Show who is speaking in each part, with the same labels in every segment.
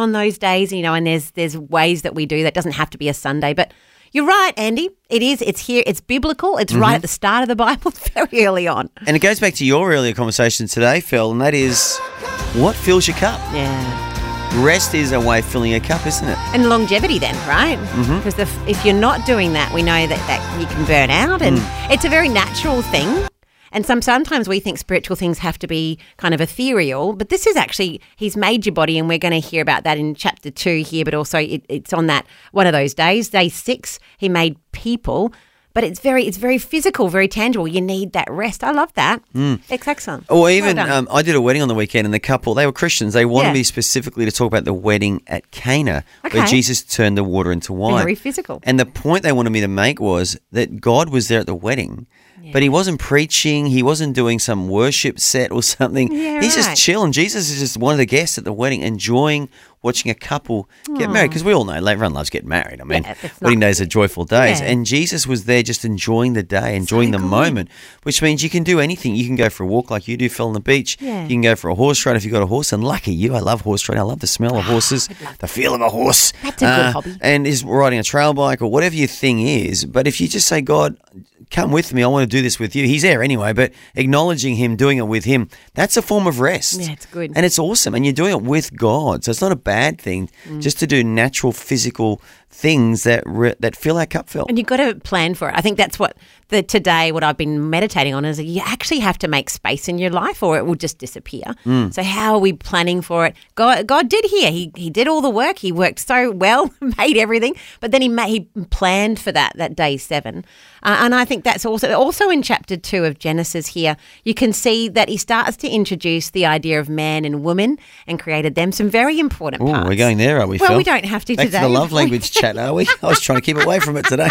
Speaker 1: on those days, and there's ways that we do that. Doesn't have to be a Sunday, but you're right, Andy. It is. It's here. It's biblical. It's right at the start of the Bible, very early on.
Speaker 2: And it goes back to your earlier conversation today, Phil, and that is what fills your cup.
Speaker 1: Yeah.
Speaker 2: Rest is a way of filling a cup, isn't it?
Speaker 1: And longevity then, right? Because if you're not doing that, we know that you can burn out, and it's a very natural thing. And sometimes we think spiritual things have to be kind of ethereal, but this is actually, he's made your body, and we're going to hear about that in chapter 2 here, but also it's on that one of those days. Day 6, he made people, but it's very physical, very tangible. You need that rest. I love that. It's excellent.
Speaker 2: Or even, I did a wedding on the weekend, and the couple, they were Christians. They wanted me specifically to talk about the wedding at Cana, where Jesus turned the water into wine.
Speaker 1: Very physical.
Speaker 2: And the point they wanted me to make was that God was there at the wedding, but he wasn't preaching. He wasn't doing some worship set or something.
Speaker 1: Yeah,
Speaker 2: He's just chilling. Jesus is just one of the guests at the wedding, enjoying watching a couple get married. Because we all know everyone loves getting married. I mean, wedding days are joyful days.
Speaker 1: Yeah.
Speaker 2: And Jesus was there just enjoying the day, enjoying the moment, which means you can do anything. You can go for a walk like you do, Phil, on the beach.
Speaker 1: Yeah.
Speaker 2: You can go for a horse ride if you've got a horse. And lucky you, I love horse riding. I love the smell of horses, the feel of a horse.
Speaker 1: That's a good hobby.
Speaker 2: And is riding a trail bike or whatever your thing is. But if you just say, God, come with me, I want to do this with you. He's there anyway, but acknowledging him, doing it with him, that's a form of rest.
Speaker 1: Yeah, it's good.
Speaker 2: And it's awesome. And you're doing it with God. So it's not a bad thing just to do natural physical things that fill our cup, Phil.
Speaker 1: And you've got to plan for it. I think that's what what I've been meditating on is you actually have to make space in your life or it will just disappear. So how are we planning for it? God did here. He did all the work. He worked so well, made everything, but then he planned for that day 7. And I think that's also in chapter 2 of Genesis here, you can see that he starts to introduce the idea of man and woman and created them some very important parts.
Speaker 2: We're going there, are we, Phil?
Speaker 1: Well, we don't have to
Speaker 2: Back
Speaker 1: today.
Speaker 2: to the love language chat, are we? I was trying to keep away from it today.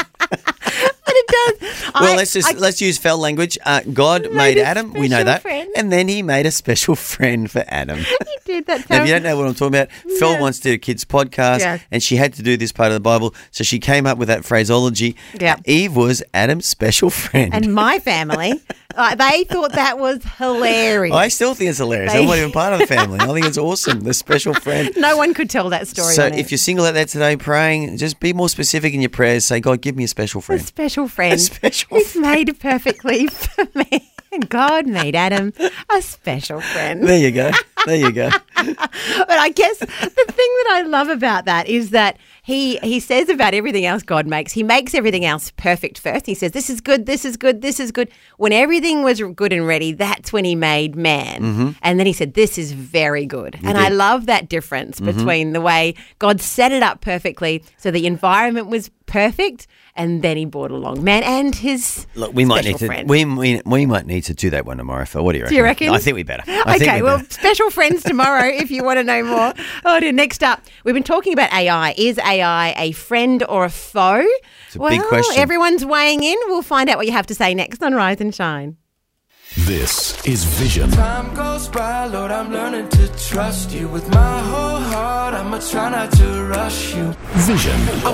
Speaker 1: But it does.
Speaker 2: Well, let's use fell language. God made Adam. We know that.
Speaker 1: Friend.
Speaker 2: And then he made a special friend for Adam.
Speaker 1: He did that.
Speaker 2: Now, if you don't know what I'm talking about, Phil once did a kids podcast and she had to do this part of the Bible. So she came up with that phraseology.
Speaker 1: Yeah.
Speaker 2: Eve was Adam's special friend.
Speaker 1: And my family, they thought that was hilarious.
Speaker 2: I still think it's hilarious. I'm not even part of the family. I think it's awesome. The special friend.
Speaker 1: No one could tell that story.
Speaker 2: So
Speaker 1: on
Speaker 2: if you're single out there today praying, just be more specific in your prayers. Say, God, give me a special friend.
Speaker 1: A special friend.
Speaker 2: A special
Speaker 1: He's made perfectly for me. And God made Adam a special friend.
Speaker 2: There you go. There you go.
Speaker 1: But I guess the thing that I love about that is that he says about everything else God makes, he makes everything else perfect first. He says, this is good, this is good, this is good. When everything was good and ready, that's when he made man. And then he said, this is very good. And I love that difference between the way God set it up perfectly so the environment was perfect, and then he brought along man and his
Speaker 2: we might need to
Speaker 1: friend.
Speaker 2: we might need to do that one tomorrow, Phil. What do you reckon?
Speaker 1: Do you reckon?
Speaker 2: I think we better.
Speaker 1: Special friends tomorrow if you want to know more. Oh dear. Next up, we've been talking about AI. Is AI a friend or a foe?
Speaker 2: It's a big question.
Speaker 1: Everyone's weighing in. We'll find out what you have to say next on Rise and Shine.
Speaker 3: This is Vision.
Speaker 4: Time goes by, Lord, I'm learning to trust you with my whole heart. I'ma try not to rush you.
Speaker 3: Vision